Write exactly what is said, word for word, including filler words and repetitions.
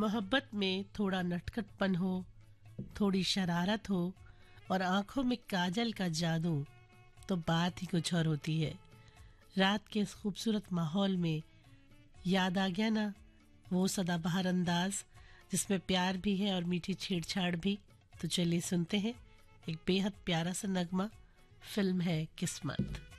मोहब्बत में थोड़ा नटखटपन हो, थोड़ी शरारत हो और आंखों में काजल का जादू, तो बात ही कुछ और होती है। रात के इस खूबसूरत माहौल में याद आ गया ना वो सदाबहार अंदाज जिसमें प्यार भी है और मीठी छेड़छाड़ भी। तो चलिए सुनते हैं एक बेहद प्यारा सा नगमा। फिल्म है किस्मत।